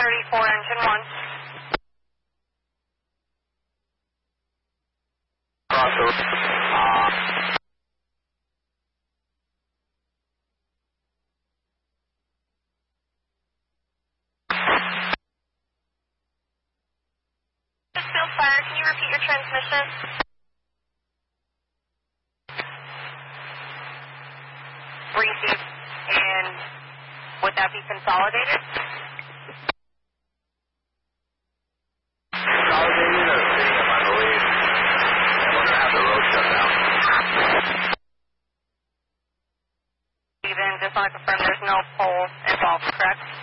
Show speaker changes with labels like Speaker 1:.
Speaker 1: 34, engine 1.
Speaker 2: Cross the
Speaker 1: Field fire, can you repeat your transmission? Received. And would that be consolidated?
Speaker 2: consolidated or stadium, I believe. And we're going to have the road shut down.
Speaker 1: Even just want to confirm there's no poles involved, correct?